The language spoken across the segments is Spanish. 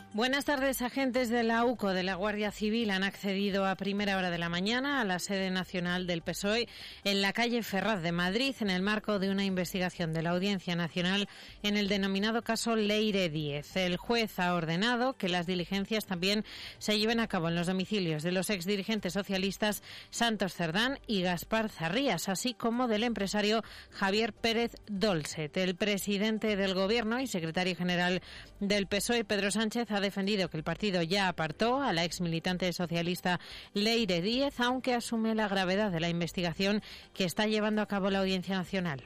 Buenas tardes. Agentes de la UCO de la Guardia Civil han accedido a primera hora de la mañana a la sede nacional del PSOE en la calle Ferraz de Madrid en el marco de una investigación de la Audiencia Nacional en el denominado caso Leire Díez. El juez ha ordenado que las diligencias también se lleven a cabo en los domicilios de los exdirigentes socialistas Santos Cerdán y Gaspar Zarrías, así como del empresario Javier Pérez Dolcet. El presidente del Gobierno y secretario general del PSOE, Pedro Sánchez, ha defendido que el partido ya apartó a la exmilitante socialista Leire Díez, aunque asume la gravedad de la investigación que está llevando a cabo la Audiencia Nacional.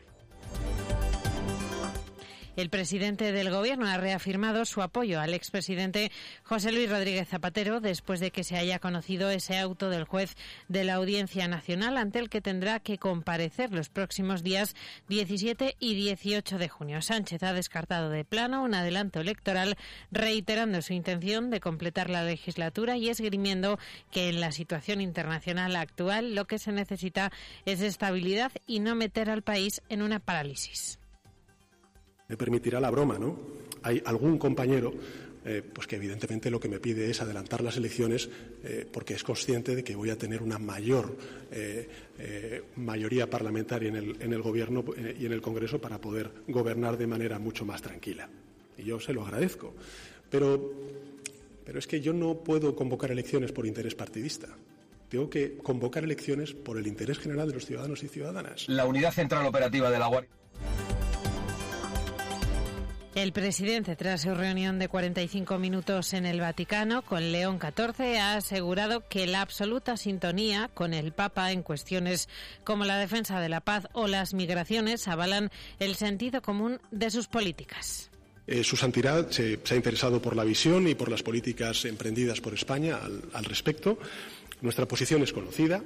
El presidente del Gobierno ha reafirmado su apoyo al expresidente José Luis Rodríguez Zapatero después de que se haya conocido ese auto del juez de la Audiencia Nacional ante el que tendrá que comparecer los próximos días 17 y 18 de junio. Sánchez ha descartado de plano un adelanto electoral, reiterando su intención de completar la legislatura y esgrimiendo que en la situación internacional actual lo que se necesita es estabilidad y no meter al país en una parálisis. Me permitirá la broma, ¿no? Hay algún compañero pues que evidentemente lo que me pide es adelantar las elecciones porque es consciente de que voy a tener una mayor mayoría parlamentaria en el Gobierno y en el Congreso para poder gobernar de manera mucho más tranquila. Y yo se lo agradezco. Pero es que yo no puedo convocar elecciones por interés partidista. Tengo que convocar elecciones por el interés general de los ciudadanos y ciudadanas. La Unidad Central Operativa de la Guardia. El presidente, tras su reunión de 45 minutos en el Vaticano con León XIV, ha asegurado que la absoluta sintonía con el Papa en cuestiones como la defensa de la paz o las migraciones avalan el sentido común de sus políticas. Su Santidad se ha interesado por la visión y por las políticas emprendidas por España al respecto. Nuestra posición es conocida.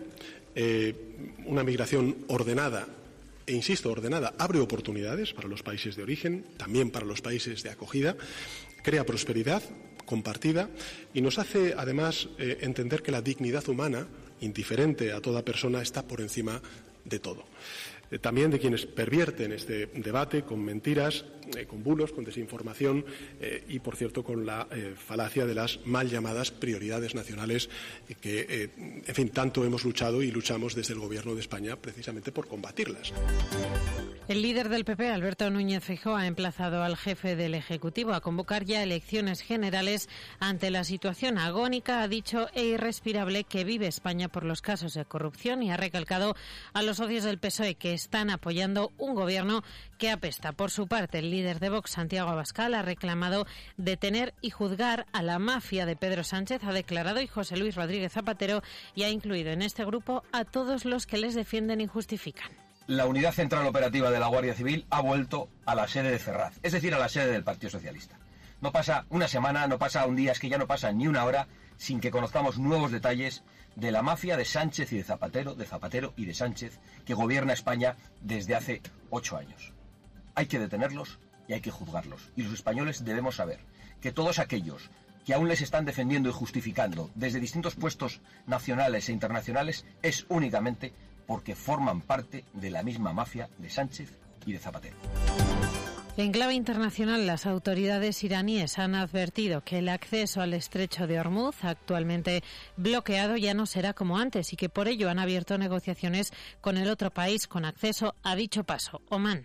Una migración ordenada, e insisto, ordenada, abre oportunidades para los países de origen, también para los países de acogida, crea prosperidad compartida y nos hace, además, entender que la dignidad humana, indiferente a toda persona, está por encima de todo. También de quienes pervierten este debate con mentiras, con bulos, con desinformación y, por cierto, con la falacia de las mal llamadas prioridades nacionales que, en fin, tanto hemos luchado y luchamos desde el Gobierno de España precisamente por combatirlas. El líder del PP, Alberto Núñez Feijóo, ha emplazado al jefe del Ejecutivo a convocar ya elecciones generales ante la situación agónica, ha dicho, e irrespirable que vive España por los casos de corrupción y ha recalcado a los socios del PSOE que están apoyando un gobierno que apesta. Por su parte, el líder de Vox, Santiago Abascal, ha reclamado detener y juzgar a la mafia de Pedro Sánchez, ha declarado, y José Luis Rodríguez Zapatero, y ha incluido en este grupo a todos los que les defienden y justifican. La Unidad Central Operativa de la Guardia Civil ha vuelto a la sede de Ferraz, es decir, a la sede del Partido Socialista. No pasa una semana, no pasa un día, es que ya no pasa ni una hora sin que conozcamos nuevos detalles de la mafia de Sánchez y de Zapatero y de Sánchez, que gobierna España desde hace 8 años. Hay que detenerlos y hay que juzgarlos. Y los españoles debemos saber que todos aquellos que aún les están defendiendo y justificando desde distintos puestos nacionales e internacionales es únicamente porque forman parte de la misma mafia de Sánchez y de Zapatero. En clave internacional, las autoridades iraníes han advertido que el acceso al estrecho de Hormuz, actualmente bloqueado, ya no será como antes y que por ello han abierto negociaciones con el otro país con acceso a dicho paso, Omán.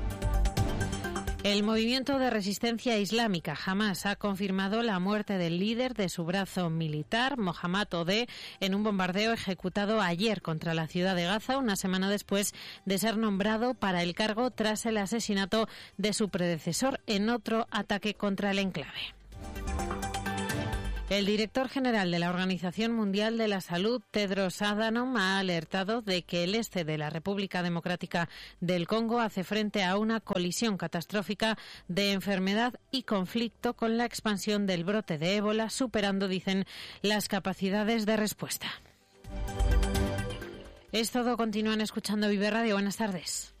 El movimiento de resistencia islámica Hamás ha confirmado la muerte del líder de su brazo militar, Mohammad Odeh, en un bombardeo ejecutado ayer contra la ciudad de Gaza, una semana después de ser nombrado para el cargo tras el asesinato de su predecesor en otro ataque contra el enclave. El director general de la Organización Mundial de la Salud, Tedros Adhanom, ha alertado de que el este de la República Democrática del Congo hace frente a una colisión catastrófica de enfermedad y conflicto con la expansión del brote de ébola, superando, dicen, las capacidades de respuesta. Es todo. Continúan escuchando Vive Radio. Buenas tardes.